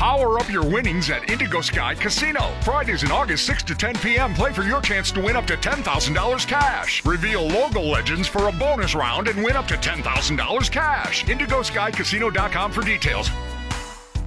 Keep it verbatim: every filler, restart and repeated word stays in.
Power up your winnings at Indigo Sky Casino. Fridays in August, six to ten p.m. Play for your chance to win up to ten thousand dollars cash. Reveal logo legends for a bonus round and win up to ten thousand dollars cash. Indigo Sky Casino dot com for details.